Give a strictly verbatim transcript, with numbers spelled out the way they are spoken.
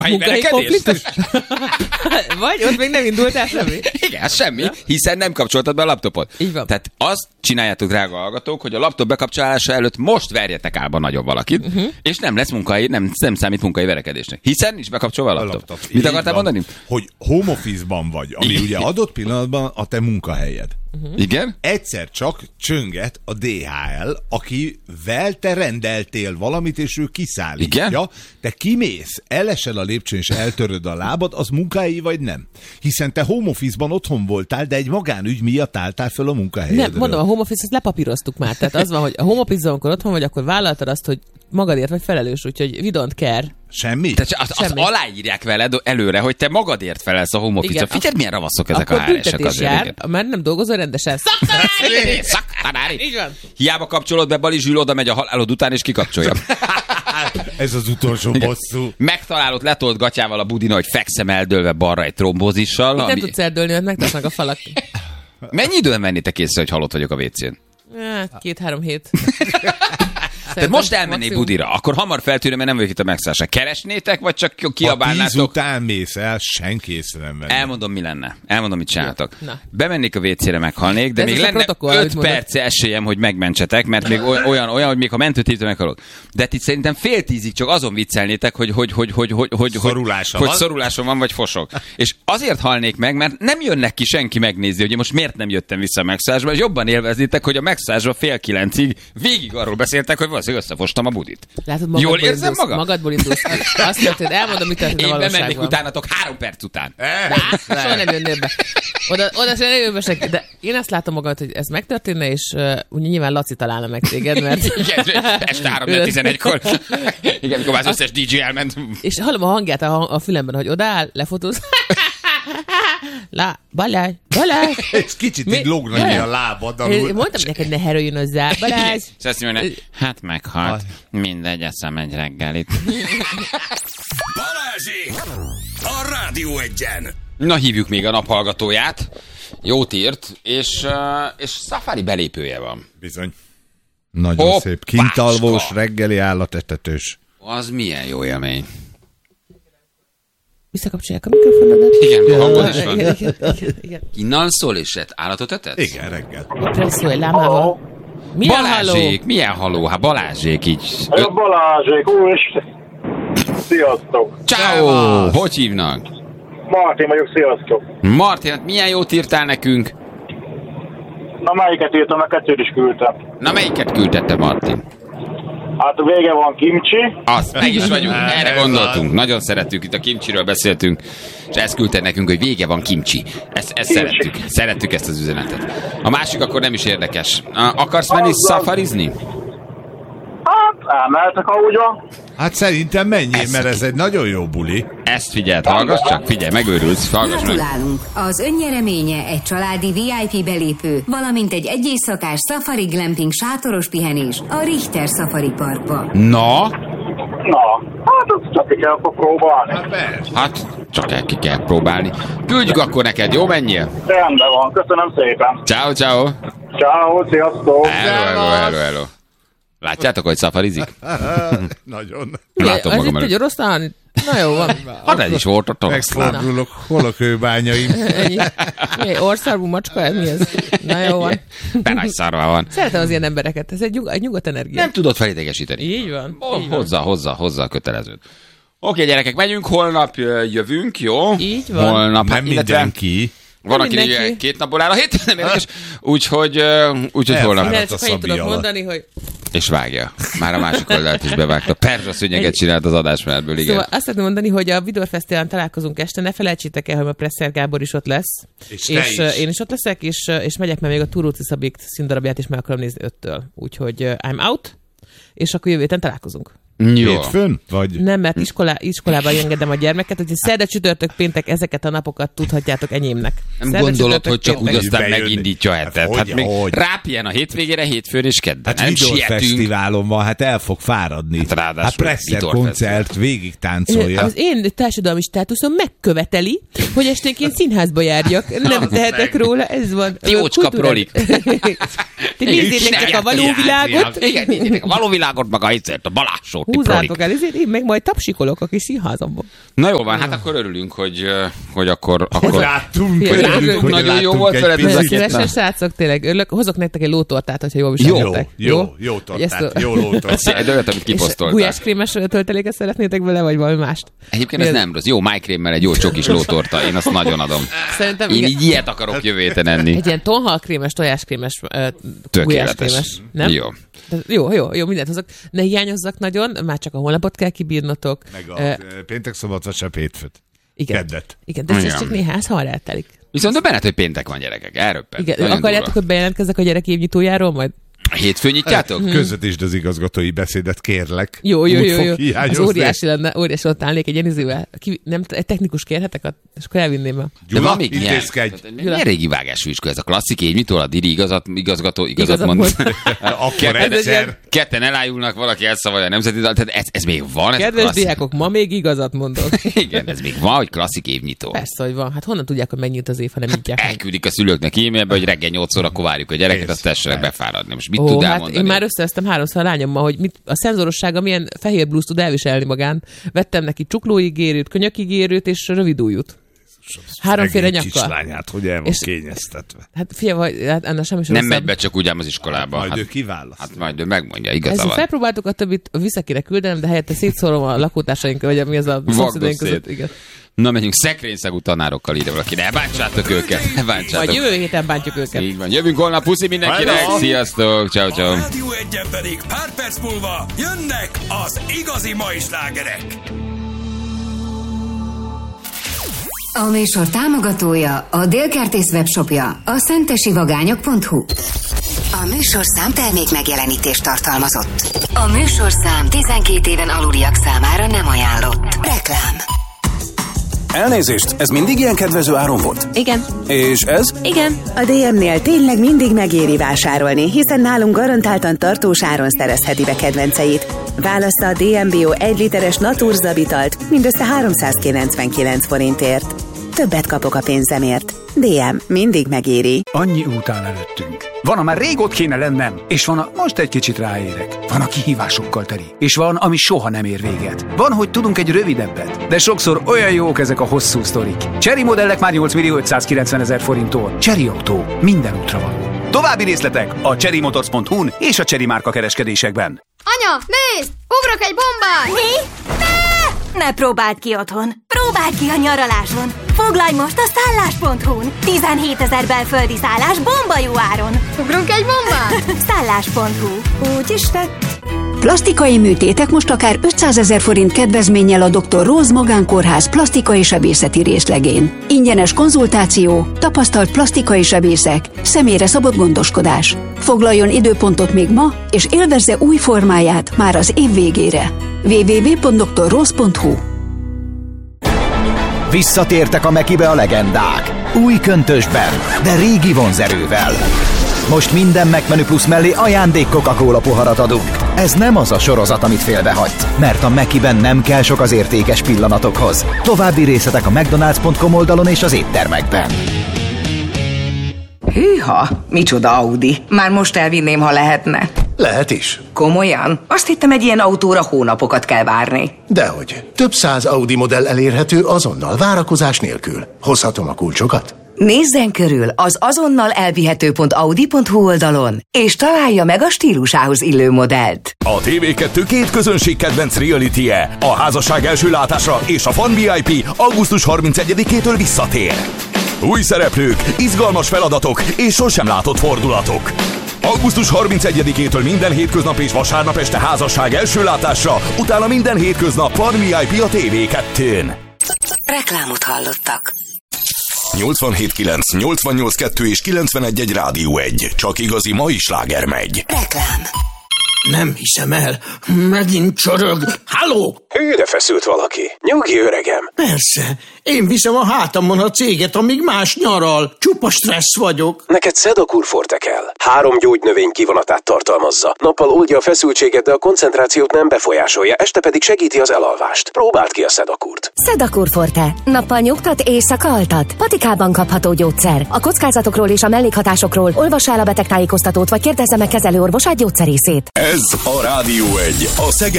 Munkai konfliktus? Vagy ott még nem indult el semmi? Igen, semmi, hiszen nem kapcsoltad be a laptopot. Így van. Tehát azt csináljátok, drága hallgatók, hogy a laptop bekapcsolása előtt most verjetek álba nagyon valakit, uh-huh. és nem lesz munkai, nem, nem számít munkai verekedésnek. Hiszen nincs bekapcsolva a laptop. A laptop. Mit akartál mondani? Hogy home office-ban vagy, ami ugye adott pillanatban a te munkahelyed. Uh-huh. Igen? Egyszer csak csönget a dé há el, akivel te rendeltél valamit, és ő kiszállítja. Igen? Te kimész, elesel a lépcsőn, és eltöröd a lábad, az munkahelyi vagy nem? Hiszen te home office-ban otthon voltál, de egy magánügy miatt álltál föl a munkahelyedről. Nem, mondom, a home office-t lepapíroztuk már. Tehát az van, hogy a home office-ban, amikor otthon vagy, akkor vállaltad azt, hogy magadért vagy felelős, úgyhogy we don't care. Semmi? Tehát azt, azt aláírják veled előre, hogy te magadért felelsz a home office-ra. Figyeld, milyen ravaszok ezek akkor a há er-esek azért. Jár, mert nem dolgozol rendesen. Szaktanári! Szaktanári! Így van. Hiába kapcsolod be, Bali Zsül oda megy a halálod után, és kikapcsolja. Ez az utolsó bosszú. Megtalálod letolt gatyával a budina, hogy fekszem eldőlve balra egy trombózissal. Itt ami... nem tudsz eldőlni, mert megtesznek a falak. Mennyi időn vennétek észre, hogy halott vagyok a vécén? Hát, két-három hét. Tehát most elmennék budira, akkor hamar feltűnöm, mert nem vagyok itt a megszállásra. Keresnétek, vagy csak kiabálnátok? Ha tíz után mész el, senki észre nem venni. Elmondom, mi lenne. Elmondom, mit csináltok. Bemennék a vécére, meghalnék, de, de még lenne öt perc esélyem, hogy megmentsetek, mert még olyan, olyan, hogy még ha mentőt hívtam, meghalok. De itt szerintem fél tízig csak azon viccelnétek, hogy hogy hogy hogy hogy hogy szorulásom hogy, van. hogy szorulásom van, vagy fosok. És azért halnék meg, mert nem jönnek ki senki megnézni, hogy most miért nem jöttem vissza a megszállásba, és jobban élveznétek, hogy a megszállásba fél kilencig végig arról beszéltek, hogy valószínűleg összefostam a budit. Látod, jól érzem indulsz, magam? Magadból indulsz. Azt mondtad, elmondom, mit történt a valóságban. Én bemennék utánatok három perc után. Lá, soha nem jönnél be. Oda, oda sem jönnél be senki. De én azt látom magad, hogy ez megtörténne, és uh, ugye nyilván Laci találna meg téged, mert... Igen, este három tizenegykor. Igen, mikor már az összes dé dzsé elment. És hallom a hangját a, a fülemben, hogy odáll, lefotóz. Lá, Balázs, Balázs. És kicsit Mi? így lógnak ki a lábad alul. Mondtam neked, ne heröljön hozzá, Balázs. És azt mondja, hát meghalt. Mindegy, eszem egy reggelit. Balázsék! A Rádió Egyen! Na, hívjuk még a naphallgatóját. Jót írt, és, uh, és Safari belépője van. Bizony. Nagyon Hoppácska. Szép. Kintalvós, reggeli állatetetős. Az milyen jó élmény. Visszakapcsolják a mikrofonodat. Igen, a hangod is van. Igen, igen, igen, igen. Innen szól és állatot etetsz? Igen, reggel. Presszolj, lámával. Milyen Balázsék, haló? milyen haló? Hát Balázsék így. Ö... Balázsék, úr, sziasztok. Ciao. Hogy hívnak? Martin vagyok, sziasztok. Martin, hát milyen jót írtál nekünk? Na, melyiket írtam, meg kettőt is küldtem. Na, melyiket küldette Martin? Hát a vége van kimcsi. Azt, meg is vagyunk, erre gondoltunk. Nagyon szerettük, itt a kimcsiről beszéltünk, és ezt küldte nekünk, hogy vége van kimcsi. Ezt, ezt szerettük, szerettük ezt az üzenetet. A másik akkor nem is érdekes. Akarsz menni szafarizni? Hát, elmehetek, ha úgy van. Hát szerintem menjél, mert ez egy nagyon jó buli. Ezt figyeld, hallgass csak, figyelj, megőrülsz, hallgass meg. Gratulálunk! Az önnyereménye egy családi vé i pé belépő, valamint egy egyészakás Safari Glamping sátoros pihenés a Richter Safari Parkba. Na? Na, hát azt csak ki kell próbálni. Hát, hát csak el ki kell próbálni. Küldjük akkor neked, jó, menjél? Rendben van, köszönöm szépen. Ciao, ciao. Ciao, sziasztok. Hello, hello, hello, hello. Látjátok, hogy szafarizik? Nagyon. Látom magam előtt. Ez itt egy oroszlán. Na jó, van. Hát ez is volt ott oroszlán. Megfordulok, hol a kőbányaim. Ennyi. Országú macska, ez mi ez? Na jó van. Benagy szarva van. Szeretem az ilyen embereket, ez egy, nyug, egy nyugodt energia. Nem tudod felidegesíteni. Így van. Oh, így van. hozzá, hozzá, hozzá a kötelezőt. Oké, gyerekek, megyünk, holnap jövünk, jó? Így van. Holnap, Nem hát, illetve mindenki. van, Nem aki mindenki. ugye két napból áll a hét, nem érdekes. Úgyhogy, úgyhogy holnap. Minden a csak annyit Szabi tudok alatt. mondani, hogy És vágja. Már a másik oldalt is bevágta. Perzsa szőnyeget csinált az adásmeretből, igen. Szóval azt szeretném mondani, hogy a Vidor Fesztiválon találkozunk este, ne felejtsétek el, hogy a Presser Gábor is ott lesz. És, és te is. én is ott leszek, és, és megyek, mert még a Turóci Szabik színdarabját is meg akarom nézni öttől. Úgyhogy uh, I'm out, és akkor jövő héten találkozunk. Jó. Hétfőn? Vagy? Nem, mert iskolá, iskolában engedem a gyermeket, hogy szerda, csütörtök, péntek, ezeket a napokat tudhatjátok enyémnek. Nem Szerda, gondolod, csütörtök, hogy csak péntek. úgy aztán Bejönni. megindítja a hetet. Hát Hát, hogy, még hogy? rápjen a hétvégére, hétfőn és kedden. Hát Nem Vidor sietünk. Fesztiválon van, hát el fog fáradni. Hát ráadásul Hát Presser Vidor koncert végig táncolja. Az én társadalmi státuszom megköveteli, hogy esténként színházba járjak. Nem tehetek róla, ez van. Jócska prolik. Te nézzétek csak a való világot. Igen, nézzétek a való világot, meg a hiszert, a Balázsóti prolik. Húzátok el, ezért én meg majd tapsikolok a kis színházamban. Na jó van, hát akkor örülünk, hogy, hogy akkor... akkor Láttunk, hogy láttunk, nagyon jó volt veled ez a két. Srácok, tényleg örülök. Hozok nektek egy lótortát, hogyha jól viseltek. Jó, jó, jó tortát, jó lótortát. Egy olyat, amit kiposztoltál. Gulyáskrémes tölteléket szeretnétek vele, vagy valami mást? Egyébként ez nem rossz. Jó májkrémmel egy jó csokis lótorta. Én azt nagyon adom. Szerintem Én igen. így ilyet akarok jövő héten enni. Egy ilyen tonhalkrémes, tojáskrémes, uh, Tökéletes. Nem? Jó. Jó, jó, jó, mindent hozok. Ne hiányozzak nagyon, már csak a holnapot kell kibírnotok. Meg a uh, péntek, szombat, vasárnap, hétfőt. Igen. Keddet. Igen, de ez Igen. csak néhány, ha eltelik. Viszont a benned, hogy péntek van, gyerekek. Elröppen. Igen, Nagyon akarjátok, durva. hogy bejelentkezzek a gyerek évnyitójáról majd? Hétfőn nyitjátok? Közvetítsd az igazgatói beszédet, kérlek. Jó, jó, Úgy jó, fog jó. Az hiányozni. óriási lenne, óriási ott állnék egy Jenizővel. Ki, nem, egy technikus kérhetek, és akkor elvinném el. De Gyula, van még ilyen. intézkedj. Milyen régi vágású iskola ez a klasszik évnyitól, a diri igazat, igazgató igazat Igazat mond. mond. Akkor Ez egy egyszer. ilyen- Ketten elájulnak, valaki elszavalja a nemzeti dal, tehát ez, ez még van. Ez Kedves klasszik. diákok, ma még igazat mondok. Igen, ez még van, hogy klasszik évnyitó. Persze, hogy van. Hát honnan tudják, hogy megnyit az év, ha nem nyitják meg? Elküldik a szülőknek e-mailbe, hogy reggel nyolc órakor várjuk a gyereket, azt tessenek befáradni. Most mit Ó, tud hát elmondani? én már összeeztem háromszor a lányommal, hogy mit, a szenzorossága milyen fehér blúzt tud elviselni magán. Vettem neki csuklóigérőt, könyökigérőt és rövidújút. Háromféle Szegény nyakkal. kislányát, hogy el van És- kényeztetve. Hát figyelj, hát ennek semmi sem Nem rosszabb. megy be csak úgy ám az iskolába. Majd Hát, ő kiválaszt. hát majd ő megmondja, igaza Ezzel van. felpróbáltuk a többit vissza kéne küldenem, de helyette szétszórom a lakótársaink, vagy mi az a szomszédaink szét. között. Igen. Na, menjünk szekrényszagú tanárokkal ide valaki. Ne bántsátok őket, ne Majd bántsátok. jövő héten bántjuk őket. Így van. Jövünk holnap, puszi mindenkinek. Hello. Sziasztok, ciao, A ciao. Rádió Egyen pedig pár perc múlva jönnek az igazi mai slágerek. A műsor támogatója a Délkertész webshopja, a szentesivagányok pont hu. A műsorszám termék megjelenítést tartalmazott. A műsorszám tizenkét éven aluliak számára nem ajánlott. Reklám. Elnézést, ez mindig ilyen kedvező áron volt? Igen. És ez? Igen. A dé em-nél tényleg mindig megéri vásárolni, hiszen nálunk garantáltan tartós áron szerezheti be kedvenceit. Válassza a dé em Bio egy literes Naturzabitalt mindössze háromszázkilencvenkilenc forintért. Többet kapok a pénzemért. dé em mindig megéri. Annyi út áll előttünk. Van, amár rég ott kéne lennem, és van, a most egy kicsit ráérek. Van, a kihívásokkal teli, és van, ami soha nem ér véget. Van, hogy tudunk egy rövidebbet, de sokszor olyan jók ezek a hosszú sztorik. Chery modellek már nyolc millió ötszázkilencven ezer forinttól. Chery Autó, minden útra való. További részletek a chery motors pont hu-n és a Chery márka kereskedésekben. Anya, nézd! Ugrok egy bombát! Mi? Ne! Ne próbáld ki otthon. Próbáld ki a nyaraláson. Foglalj most a szállás pont hu-n. tizenhétezer belföldi szállás bomba jó áron. Ugrunk egy bombát? szállás pont hu. Úgy is tett. Plastikai műtétek most akár ötszázezer forint kedvezménnyel a doktor Rose Magánkórház plastikai sebészeti részlegén. Ingyenes konzultáció, tapasztalt plastikai sebészek, személyre szabott gondoskodás. Foglaljon időpontot még ma, és élvezze új formáját már az év végére. double-u double-u double-u pont doktor rose pont hu. Visszatértek a Mekibe a legendák. Új köntösben, de régi vonzerővel. Most minden McMenü Plus mellé ajándék Coca-Cola poharat adunk. Ez nem az a sorozat, amit félbehagysz, mert a Mekiben nem kell sok az értékes pillanatokhoz. További részletek a mcdonalds pont com oldalon és az éttermekben. Hűha, micsoda Audi. Már most elvinném, ha lehetne. Lehet is. Komolyan? Azt hittem, egy ilyen autóra hónapokat kell várni. Dehogy. Több száz Audi modell elérhető azonnal, várakozás nélkül. Hozhatom a kulcsokat? Nézzen körül az azonnal elvihető pont audi pont hu oldalon, és találja meg a stílusához illő modellt. A té vé kettő két közönség kedvenc reality-je, a házasság első látásra és a Fan vé i pé augusztus harmincegyedikétől visszatér. Új szereplők, izgalmas feladatok és sosem látott fordulatok. augusztus harmincegyedikétől minden hétköznap és vasárnap este házasság első látásra, utána minden hétköznap Fan vé i pé a té vé kettőn. Reklámot hallottak. nyolcvanhét kilenc, nyolcvannyolc kettő és kilencvenegy egy Rádió egy. Csak igazi mai sláger megy. Reklám. Nem hiszem el. Megint csorog. Halló? Hűre feszült valaki. Nyugi, öregem. Persze. Én viszem a hátamon a céget, amíg más nyaral. Csupa stressz vagyok. Neked Sedakur Forte kell. Három gyógynövény kivonatát tartalmazza. Nappal oldja a feszültséget, de a koncentrációt nem befolyásolja, este pedig segíti az elalvást. Próbáld ki a Sedakurt. Sedakur Forte. Nappal nyugtat, éjszaka altat. Patikában kapható gyógyszer. A kockázatokról és a mellékhatásokról olvassa el a betegtájékoztatót, vagy kérdezze meg kezelőorvosát, gyógyszerészét. Ez a Rádió egy, a Szegedi